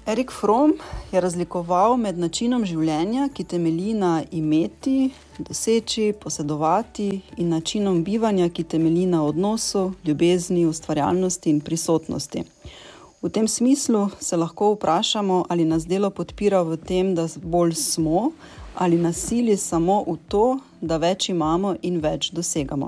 Erik Fromm je razlikoval med načinom življenja, ki temelji na imeti, doseči, posedovati in načinom bivanja, ki temelji na odnosu, ljubezni, ustvarjalnosti in prisotnosti. V tem smislu se lahko vprašamo, ali nas delo podpira v tem, da bolj smo, ali nas sili samo v to, da več imamo in več dosegamo.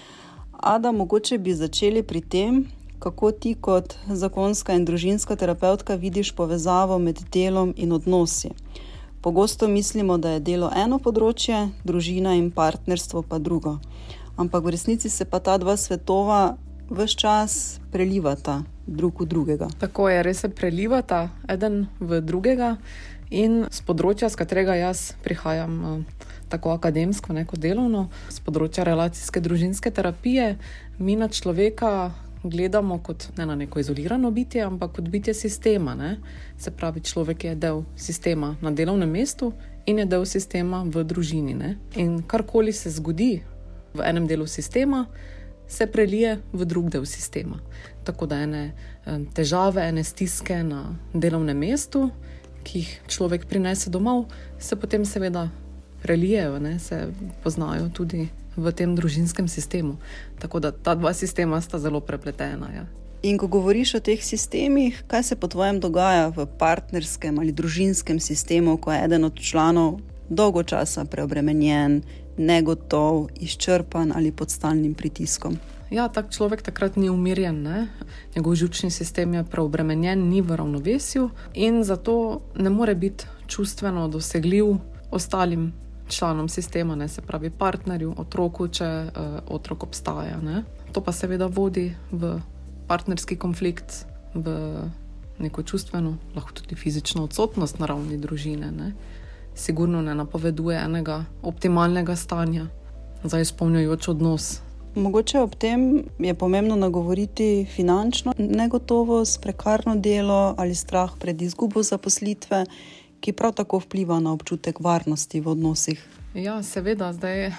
Ada, mogoče bi začeli pri tem, kako ti kot zakonska in družinska terapevtka vidiš povezavo med delom in odnosi. Pogosto mislimo, da je delo eno področje, družina in partnerstvo pa drugo. Ampak v resnici se pa ta dva svetova ves čas prelivata drug v drugega. Tako je, res se prelivata eden v drugega in z področja, z katerega jaz prihajam tako akademsko, neko delovno, z področja relacijske družinske terapije, mi na človeka gledamo kot ne na neko izolirano bitje, ampak kot bitje sistema. Ne? Se pravi, človek je del sistema na delovnem mestu in je del sistema v družini. Ne? In karkoli se zgodi v enem delu sistema, se prelije v drug del sistema. Tako da ene težave, ene stiske na delovnem mestu, ki jih človek prinese domov, se potem seveda prelijejo, ne? Se poznajo tudi v tem družinskem sistemu. Tako da ta dva sistema sta zelo prepletena. Ja. In ko govoriš o teh sistemih, kaj se po tvojem dogaja v partnerskem ali družinskem sistemu, ko je eden od članov dolgo časa preobremenjen, negotov, izčrpan ali pod stalnim pritiskom? Ja, tak človek takrat ni umirjen, ne? Njegov žučni sistem je preobremenjen, ni v ravnovesju in zato ne more biti čustveno dosegljiv ostalim članom sistema, ne, se pravi partnerju, otroku, če otrok obstaja. Ne. To pa seveda vodi v partnerski konflikt, v neko čustveno, lahko tudi fizično odsotnost na ravni družine. Ne. Sigurno ne napoveduje enega optimalnega stanja za izpolnjujoč odnos. Mogoče ob tem je pomembno nagovoriti finančno negotovost, prekarno delo ali strah pred izgubo zaposlitve, ki prav tako vpliva na občutek varnosti v odnosih. Ja, seveda, zdaj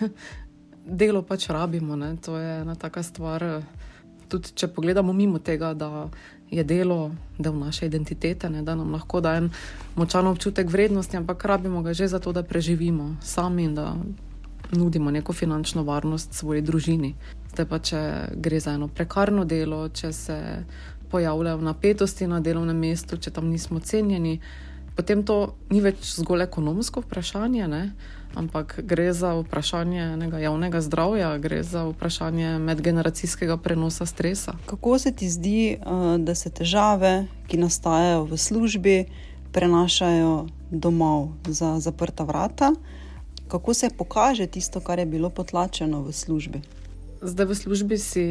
delo pač rabimo, ne? To je ena taka stvar, tudi če pogledamo mimo tega, da je delo del naše identitete, ne? Da nam lahko da en močan občutek vrednosti, ampak rabimo ga že zato, da preživimo sami in da nudimo neko finančno varnost svoji družini. Zdaj pa, če gre za eno prekarno delo, če se pojavljajo napetosti na delovnem mestu, če tam nismo cenjeni, potem to ni več zgolj ekonomsko vprašanje, ne? Ampak gre za vprašanje enega javnega zdravja, gre za vprašanje medgeneracijskega prenosa stresa. Kako se ti zdi, da se težave, ki nastajajo v službi, prenašajo domov za zaprta vrata? Kako se pokaže tisto, kar je bilo potlačeno v službi? Zdaj v službi si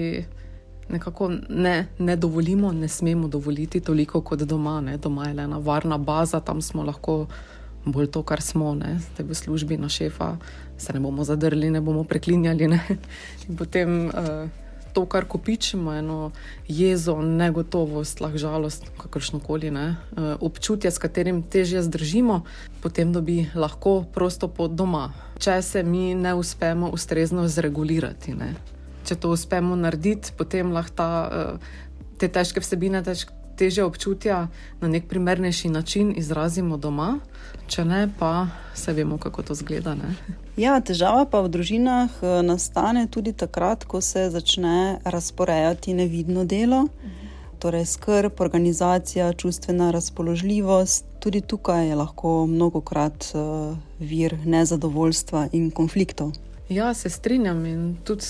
nekako ne dovolimo, ne smemo dovoliti toliko kot doma. Ne? Doma je le ena varna baza, tam smo lahko bolj to, kar smo. Ne? Zdaj v službi na šefa se ne bomo zadrli, ne bomo preklinjali. Ne? In potem to, kar kopičimo, eno jezo, negotovost, lahko žalost, kakršnokoli, ne? Občutje, s katerim težje zdržimo, potem dobi lahko prosto pot doma. Če se mi ne uspemo ustrezno zregulirati, ne? Če to uspemo narediti, potem lahko te težke vsebine, težje občutja na nek primernejši način izrazimo doma. Če ne, pa se vemo, kako to zgleda. Ne? Ja, težava pa v družinah nastane tudi takrat, ko se začne razporejati nevidno delo. Torej skrb, organizacija, čustvena razpoložljivost. Tudi tukaj je lahko mnogokrat vir nezadovoljstva in konfliktov. Ja, se strinjam in tudi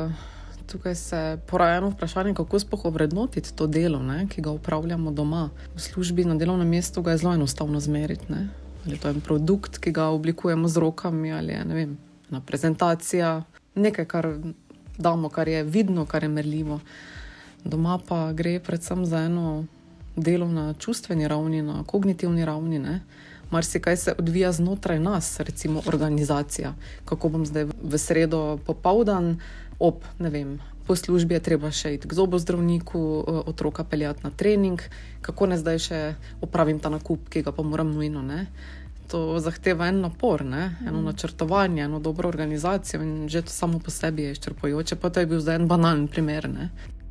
tukaj se poraja eno vprašanje, kako sploh ovrednotiti to delo, ne, ki ga upravljamo doma. V službi na delovnem mestu ga je zelo enostavno zmeriti. Ne. Ali to je en produkt, ki ga oblikujemo z rokami, ali je, ne vem, ena prezentacija, nekaj, kar damo, kar je vidno, kar je merljivo. Doma pa gre predvsem za eno delo na čustveni ravni, na kognitivni ravni, ne. Marsikaj se odvija znotraj nas, recimo organizacija. Kako bom zdaj v sredo popoldan, ne vem, po službi je treba še iti k zobozdravniku, otroka peljati na trening, kako ne zdaj še opravim ta nakup, ki ga pa moram nujno, ne. To zahteva en napor, ne, eno načrtovanje, eno dobro organizacijo in že to samo po sebi je izčrpujoče, pa to je bil zdaj en banalen primer, ne.